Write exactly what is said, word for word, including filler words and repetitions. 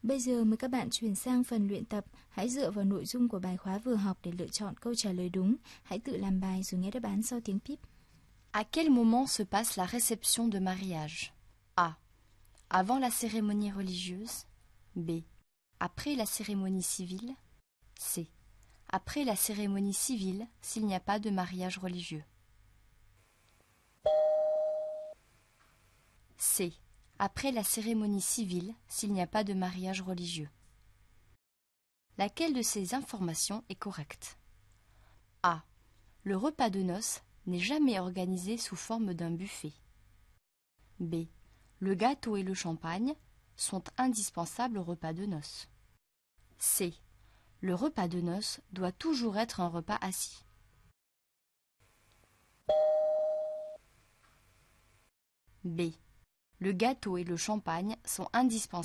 Bây giờ mời các bạn chuyển sang phần luyện tập. Hãy dựa vào nội dung của bài khóa vừa học để lựa chọn câu trả lời đúng. Hãy tự làm bài rồi nghe đáp án sau tiếng pip. À quel moment se passe la réception de mariage? A. Avant la cérémonie religieuse. B. Après la cérémonie civile. C. Après la cérémonie civile s'il n'y a pas de mariage religieux. C. Après la cérémonie civile s'il n'y a pas de mariage religieux. Laquelle de ces informations est correcte? A. Le repas de noces n'est jamais organisé sous forme d'un buffet. B. Le gâteau et le champagne sont indispensables au repas de noces. C. Le repas de noces doit toujours être un repas assis. B. Le gâteau et le champagne sont indispensables